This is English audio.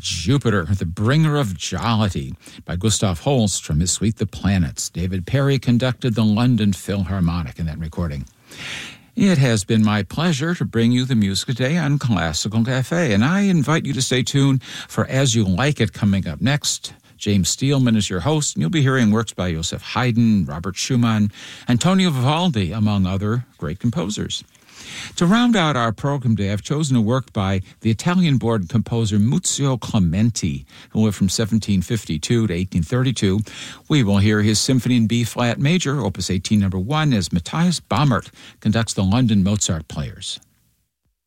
Jupiter, the Bringer of Jollity by Gustav Holst from his suite The Planets. David Perry conducted the London Philharmonic in that recording. It has been my pleasure to bring you the music today on Classical Cafe, and I invite you to stay tuned for As You Like It coming up next. James Steelman is your host, and you'll be hearing works by Joseph Haydn, Robert Schumann, Antonio Vivaldi, among other great composers. To round out our program today, I've chosen a work by the Italian-born composer Muzio Clementi, who lived from 1752 to 1832. We will hear his Symphony in B-flat major, Opus 18, No. 1, as Matthias Baumert conducts the London Mozart Players.